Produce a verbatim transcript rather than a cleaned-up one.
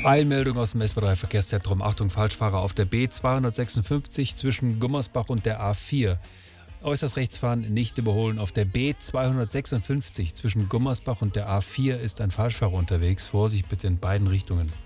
Eilmeldung aus dem S B drei Verkehrszentrum. Achtung, Falschfahrer auf der B zweihundertsechsundfünfzig zwischen Gummersbach und der A vier. Äußerst rechts fahren, nicht überholen. Auf der B zweihundertsechsundfünfzig zwischen Gummersbach und der A vier ist ein Falschfahrer unterwegs. Vorsicht bitte in beiden Richtungen.